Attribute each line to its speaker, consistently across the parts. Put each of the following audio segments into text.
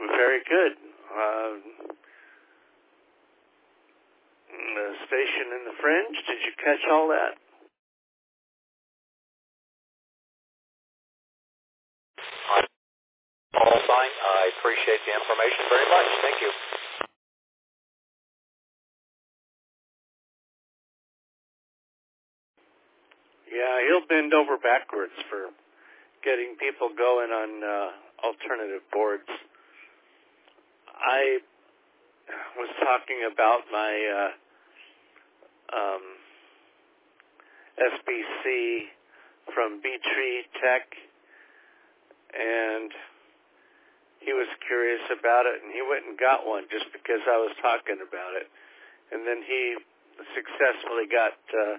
Speaker 1: Very good. The station in the fringe, did you catch all that?
Speaker 2: Call sign. I appreciate the information very much. Thank you.
Speaker 1: Yeah, he'll bend over backwards for getting people going on alternative boards. I was talking about my SBC from B-Tree Tech, and he was curious about it, and he went and got one just because I was talking about it. And then he successfully got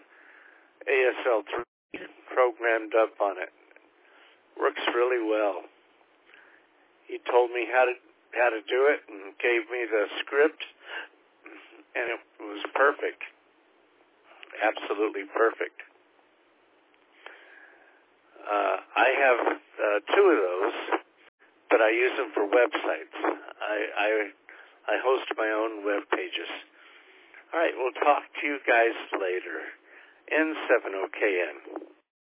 Speaker 1: ASL3 programmed up on it. Works really well. He told me how to do it and gave me the script, and it was perfect. Absolutely perfect. I have two of those, but I use them for websites. I host my own web pages. All right, we'll talk to you guys later. N70KN.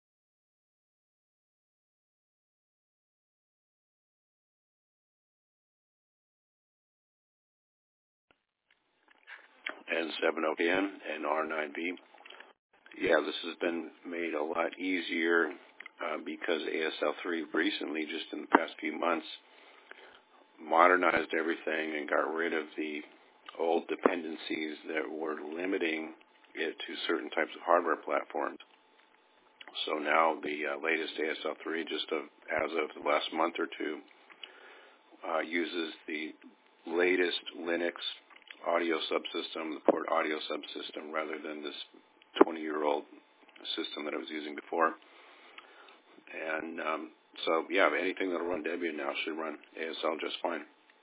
Speaker 3: N70KN and R9V. Yeah, this has been made a lot easier because ASL3 recently, just in the past few months, modernized everything and got rid of the old dependencies that were limiting it to certain types of hardware platforms. So now the latest ASL3, just as of the last month or two, uses the latest Linux audio subsystem, the port audio subsystem, rather than this 20-year-old system that I was using before. And so, yeah, anything that'll run Debian now should run ASL just fine.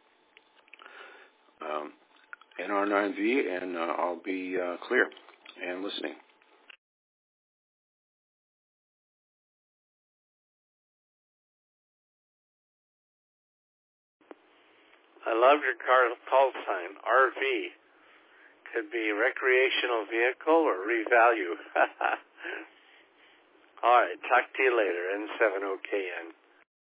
Speaker 3: NR9V, and I'll be clear and listening.
Speaker 1: I love your call sign, RV. Could be recreational vehicle or revalue. All right, talk to you later, N70KN.